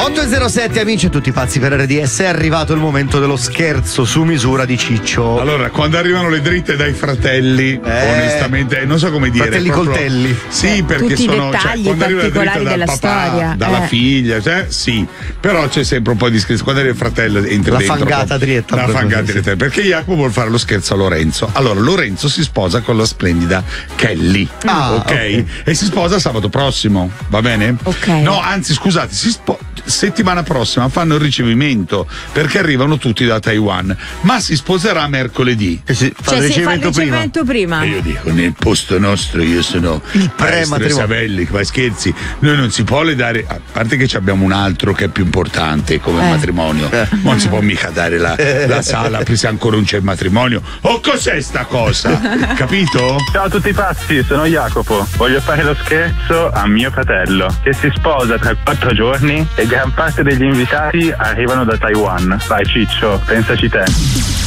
8.07 amici e tutti pazzi per RDS, è arrivato il momento dello scherzo su misura di Ciccio. Allora, quando arrivano le dritte dai fratelli, onestamente, non so come dire. Fratelli proprio, coltelli. Sì, perché tutti sono. i dettagli quando arriva la dritta particolari dal della papà, storia. dalla figlia, sì. Però c'è sempre un po' di scherzo. Quando arriva il fratello entra La dentro. fangata drietta. La fangata drietta. Perché Jacopo vuol fare lo scherzo a Lorenzo. Allora, Lorenzo si sposa con la splendida Kelly. Ok? E si sposa sabato prossimo, va bene? Ok. No, anzi, scusate, settimana prossima fanno il ricevimento perché arrivano tutti da Taiwan, ma si sposerà mercoledì. Fa il Cioè, si fa il ricevimento prima. E io dico, nel posto nostro io sono il pre-matrimonio. Savelli, ma scherzi, noi non si può le dare, a parte che abbiamo un altro che è più importante come matrimonio, non si può mica dare la sala se ancora non c'è il matrimonio. Oh, cos'è sta cosa? Capito? Ciao a tutti pazzi, sono Jacopo. Voglio fare lo scherzo a mio fratello che si sposa tra 4 giorni e gran parte degli invitati arrivano da Taiwan. Vai Ciccio, pensaci te.